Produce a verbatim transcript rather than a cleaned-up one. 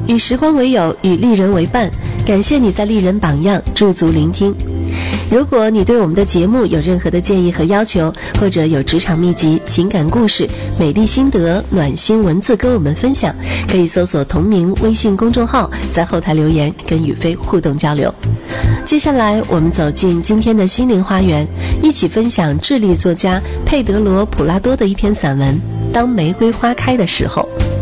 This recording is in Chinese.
与时光为友，与丽人为伴，感谢你在丽人榜样驻足聆听。如果你对我们的节目有任何的建议和要求，或者有职场秘籍、情感故事、美丽心得、暖心文字跟我们分享，可以搜索同名微信公众号，在后台留言跟宇飞互动交流。接下来我们走进今天的心灵花园，一起分享智利作家佩德罗·普拉多的一篇散文《当玫瑰花开的时候》。